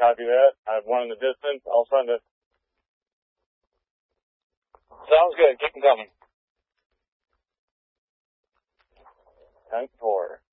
Copy that. I have one in the distance. I'll send it. Sounds good. Keep them coming. 10-4.